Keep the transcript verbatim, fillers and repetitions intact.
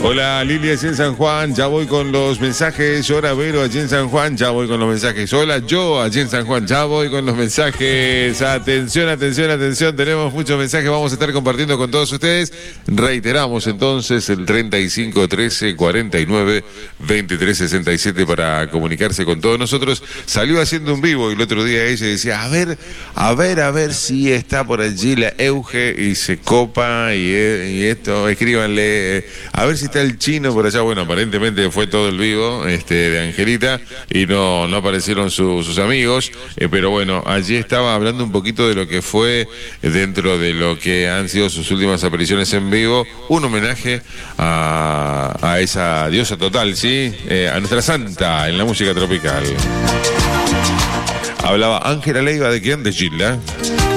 Hola Lili, allí en San Juan, ya voy con los mensajes. Hola Vero, allí en San Juan, ya voy con los mensajes. Hola yo, allí en San Juan, ya voy con los mensajes. Atención, atención, atención, tenemos muchos mensajes, vamos a estar compartiendo con todos ustedes. Reiteramos entonces el treinta y cinco trece cuarenta y nueve veintitrés sesenta y siete para comunicarse con todos nosotros. Salió haciendo un vivo y el otro día ella decía, a ver, a ver, a ver si está por allí la Euge y se copa y, y esto, escríbanle, a ver si está el chino por allá. Bueno, aparentemente fue todo el vivo este, de Angelita y no, no aparecieron su, sus amigos, eh, pero bueno, allí estaba hablando un poquito de lo que fue dentro de lo que han sido sus últimas apariciones en vivo, un homenaje a, a esa diosa total, ¿sí? Eh, a nuestra santa en la música tropical. Hablaba Ángela Leiva, ¿de quién? De Gilda.